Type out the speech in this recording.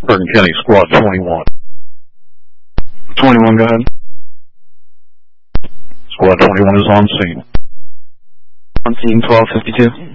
Bergen County Squad 21. 21, go ahead. Squad 21 is on scene. On scene 1252.